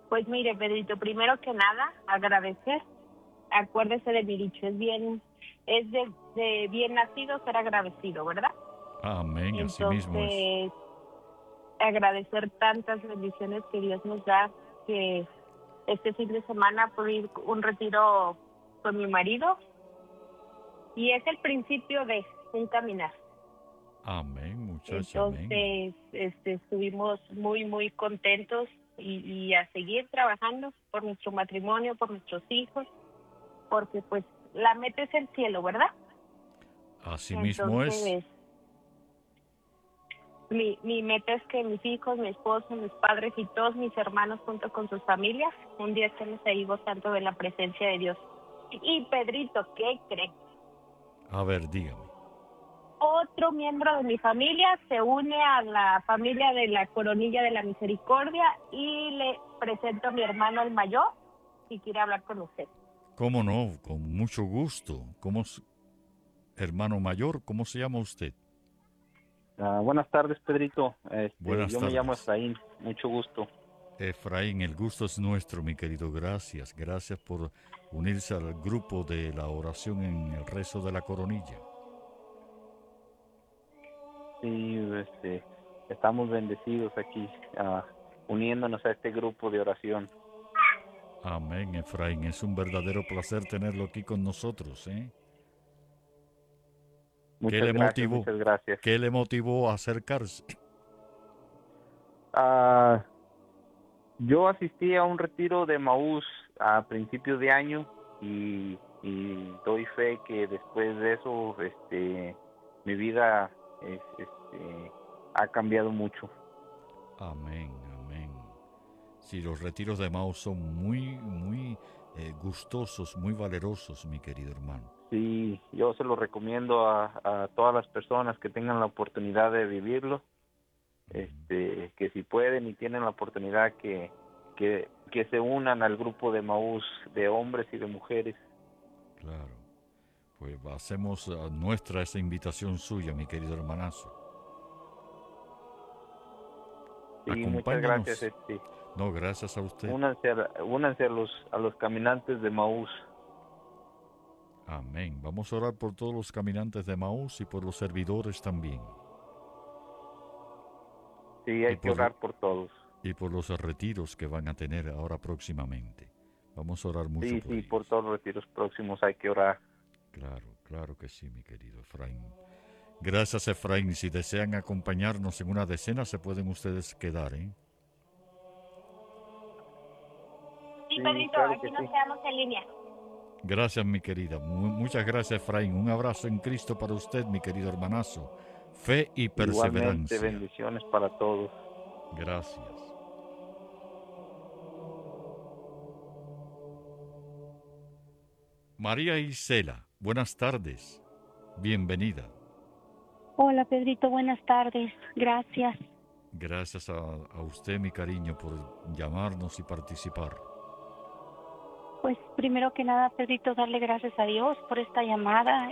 Pues mire, Pedrito, primero que nada, agradecer. Acuérdese de mi dicho, es de bien nacido ser agradecido, ¿verdad? Amén, así mismo es. Entonces, agradecer tantas bendiciones que Dios nos da, que este fin de semana pude ir a un retiro con mi marido y es el principio de un caminar. Amén, muchacha, amén. Entonces, estuvimos muy, muy contentos y a seguir trabajando por nuestro matrimonio, por nuestros hijos, porque pues la meta es el cielo, ¿verdad? Así mismo es. Entonces, mi meta es que mis hijos, mi esposo, mis padres y todos mis hermanos junto con sus familias, un día estemos ahí gozando de la presencia de Dios. Y Pedrito, ¿qué cree? A ver, dígame. Otro miembro de mi familia se une a la familia de la Coronilla de la Misericordia y le presento a mi hermano el mayor y quiere hablar con usted. ¿Cómo no? Con mucho gusto. Hermano mayor, ¿cómo se llama usted? Buenas tardes, Pedrito. Buenas Yo me llamo tardes. Efraín, mucho gusto. Efraín, el gusto es nuestro, mi querido. Gracias. Gracias por unirse al grupo de la oración en el rezo de la coronilla. Sí, estamos bendecidos aquí, uniéndonos a este grupo de oración. Amén, Efraín. Es un verdadero placer tenerlo aquí con nosotros, ¿eh? ¿Qué Muchas le gracias, motivó? muchas gracias. ¿Qué le motivó a acercarse? Ah, yo asistí a un retiro de Maús a principios de año y doy fe que después de eso, mi vida ha cambiado mucho. Amén, amén. Sí, los retiros de Mao son muy gustosos, muy valerosos, mi querido hermano. Sí, yo se lo recomiendo a todas las personas que tengan la oportunidad de vivirlo, que si pueden y tienen la oportunidad que se unan al grupo de Maús de hombres y de mujeres. Claro. Pues hacemos nuestra esa invitación suya, mi querido hermanazo. Sí, muchas gracias. Acompáñenos. No, gracias a usted. Únanse a los caminantes de Maús. Amén. Vamos a orar por todos los caminantes de Maús y por los servidores también. Sí, Y hay que por, orar por todos. y por los retiros que van a tener ahora próximamente. Vamos a orar mucho Sí, por sí, por ellos. todos los retiros próximos hay que orar. Claro, claro que sí, mi querido Efraín. Gracias, Efraín. Si desean acompañarnos en una decena, se pueden ustedes quedar, ¿eh? Sí, Sí, Pedrito, claro que aquí nos sí. quedamos en línea. Gracias, mi querida. Muchas gracias, Efraín. Un abrazo en Cristo para usted, mi querido hermanazo. Fe y Igualmente, perseverancia. bendiciones para todos. Gracias. María Isela, buenas tardes. Bienvenida. Hola Pedrito, buenas tardes. Gracias. Gracias a usted, mi cariño, por llamarnos y participar. Pues primero que nada, Pedrito, darle gracias a Dios por esta llamada.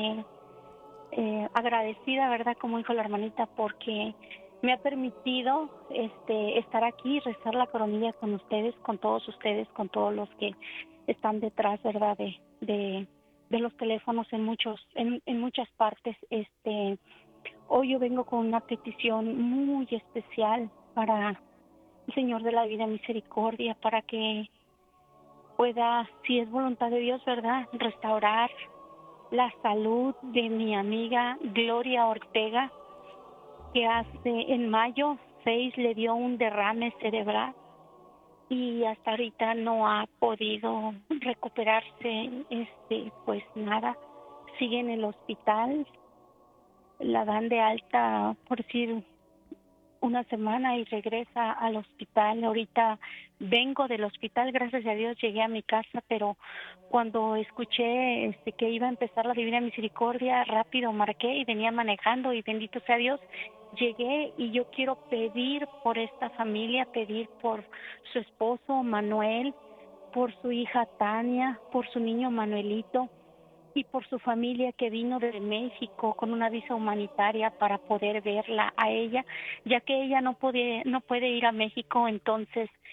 Agradecida, ¿verdad? Como dijo la hermanita, porque me ha permitido estar aquí y rezar la coronilla con ustedes, con todos los que están detrás, ¿verdad? De los teléfonos en muchas partes. Hoy yo vengo con una petición muy especial para el Señor de la Vida Misericordia, para que pueda, si es voluntad de Dios, ¿verdad?, restaurar la salud de mi amiga Gloria Ortega, que en mayo 6 le dio un derrame cerebral y hasta ahorita no ha podido recuperarse, pues nada, sigue en el hospital, la dan de alta, por decir, una semana y regresa al hospital. Ahorita vengo del hospital, gracias a Dios llegué a mi casa, pero cuando escuché que iba a empezar la Divina Misericordia, rápido marqué y venía manejando y bendito sea Dios, llegué y yo quiero pedir por esta familia, pedir por su esposo Manuel, por su hija Tania, por su niño Manuelito, y por su familia que vino de México con una visa humanitaria para poder verla a ella, ya que ella no puede ir a México. Entonces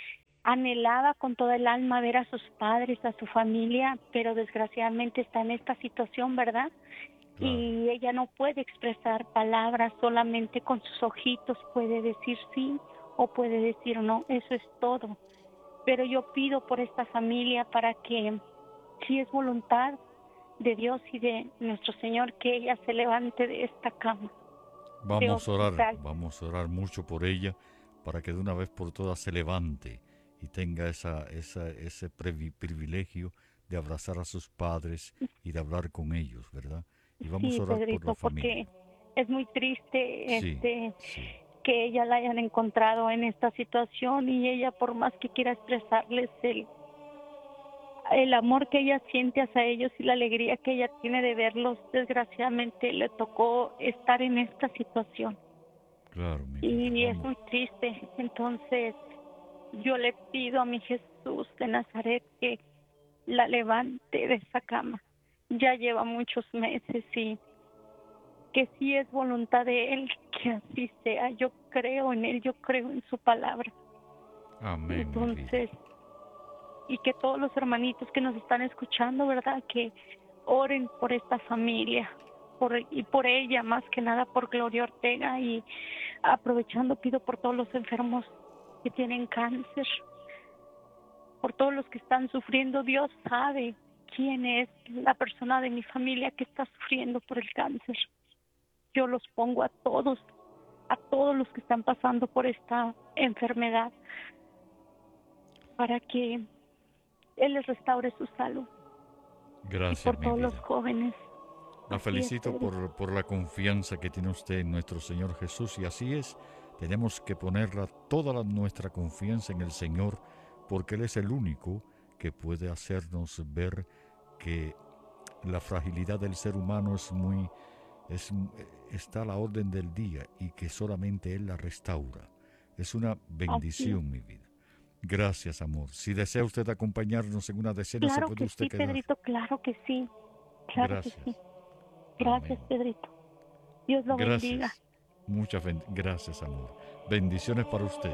anhelaba con toda el alma ver a sus padres, a su familia, pero desgraciadamente está en esta situación, ¿verdad? Claro. Y ella no puede expresar palabras, solamente con sus ojitos puede decir sí o puede decir no, eso es todo. Pero yo pido por esta familia para que, si es voluntad de Dios y de nuestro Señor, que ella se levante de esta cama. Vamos a orar mucho por ella para que de una vez por todas se levante y tenga ese privilegio de abrazar a sus padres y de hablar con ellos, ¿verdad? Y vamos Sí, a orar por Pedrito, la familia. porque es muy triste Sí. que ella la hayan encontrado en esta situación, y ella, por más que quiera expresarles el amor que ella siente hacia ellos y la alegría que ella tiene de verlos, desgraciadamente le tocó estar en esta situación. Claro, mi Y vida, es muy triste. Entonces yo le pido a mi Jesús de Nazaret que la levante de esa cama. Ya lleva muchos meses, y que si es voluntad de Él, que así sea. Yo creo en Él, yo creo en su palabra. amén, Entonces, y que todos los hermanitos que nos están escuchando, ¿verdad?, que oren por esta familia, y por ella, más que nada por Gloria Ortega. Y aprovechando, pido por todos los enfermos que tienen cáncer, por todos los que están sufriendo. Dios sabe quién es la persona de mi familia que está sufriendo por el cáncer. Yo los pongo a todos los que están pasando por esta enfermedad, para que Él les restaure su salud. Gracias, y por mi todos vida. los jóvenes. La Así felicito es, Pedro. por la confianza que tiene usted en nuestro Señor Jesús, y así es, tenemos que ponerla nuestra confianza en el Señor, porque Él es el único que puede hacernos ver que la fragilidad del ser humano está a la orden del día, y que solamente Él la restaura. Es una bendición, mi vida. Gracias, amor. Si desea usted acompañarnos en una decena, Claro se puede que usted sí, quedar. Pedrito, claro que sí. Claro Gracias. que sí. Gracias, Amén. Pedrito. Dios lo bendiga. Gracias. Gracias, amor. Bendiciones para usted.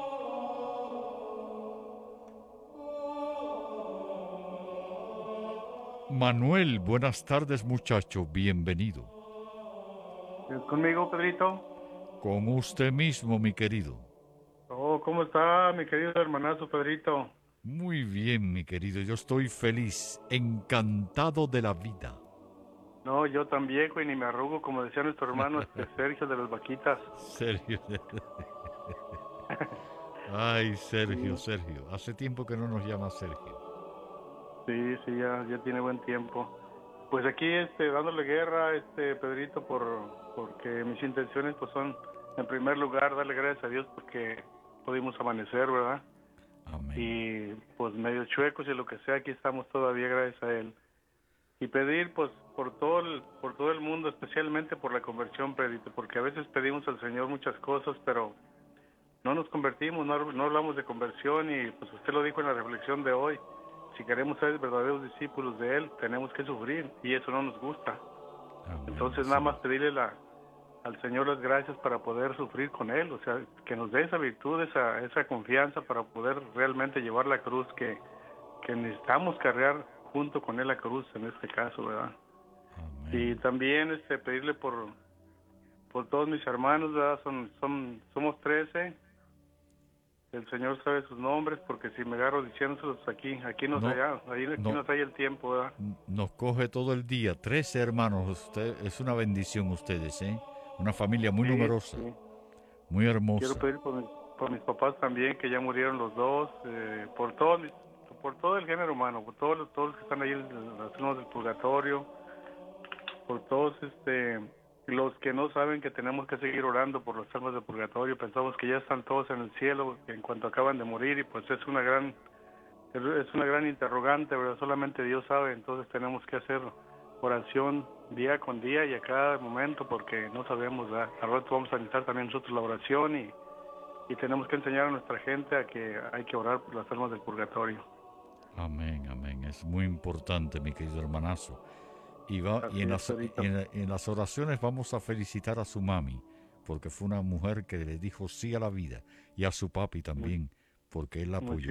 Manuel, buenas tardes, muchacho. Bienvenido. ¿Es conmigo, Pedrito? Con usted mismo, mi querido. Oh, ¿cómo está mi querido hermanazo, Pedrito? Muy bien, mi querido. Yo estoy feliz, encantado de la vida. No, yo también, güey, ni me arrugo, como decía nuestro hermano Sergio de las Vaquitas. Sergio. Ay, Sergio. Hace tiempo que no nos llama Sergio. Sí, ya tiene buen tiempo. Pues aquí, dándole guerra, Pedrito, porque mis intenciones, pues, son, en primer lugar, darle gracias a Dios porque pudimos amanecer, ¿verdad? Amén. Y, pues, medio chuecos y lo que sea, aquí estamos todavía, gracias a Él. Y pedir, pues, por todo el mundo, especialmente por la conversión, Pedrito, porque a veces pedimos al Señor muchas cosas, pero no nos convertimos, no hablamos de conversión, y pues usted lo dijo en la reflexión de hoy. Si queremos ser verdaderos discípulos de Él, tenemos que sufrir, y eso no nos gusta. Amén. Entonces, nada más pedirle al Señor las gracias para poder sufrir con Él, o sea, que nos dé esa virtud, esa confianza para poder realmente llevar la cruz que necesitamos cargar junto con Él la cruz, en este caso, ¿verdad? Amén. Y también pedirle por todos mis hermanos, ¿verdad? Somos 13. El Señor sabe sus nombres, porque si me agarro diciéndoselos aquí nos halla el tiempo, ¿verdad? Nos coge todo el día. 13 hermanos. Es una bendición ustedes, ¿eh? Una familia muy numerosa, sí. muy hermosa. Quiero pedir por mis papás también, que ya murieron los dos, por todo el género humano, por todos los que están ahí en las almas del purgatorio, por todos los que no saben que tenemos que seguir orando por las almas del purgatorio. Pensamos que ya están todos en el cielo en cuanto acaban de morir, y pues es una gran interrogante, ¿verdad? Solamente Dios sabe. Entonces tenemos que hacer oración día con día y a cada momento, porque no sabemos, ¿verdad? Al rato vamos a necesitar también nosotros la oración, y tenemos que enseñar a nuestra gente a que hay que orar por las almas del purgatorio. Amén, amén. Es muy importante, mi querido hermanazo. Y en las oraciones vamos a felicitar a su mami, porque fue una mujer que le dijo sí a la vida, y a su papi también, porque él la apoyó.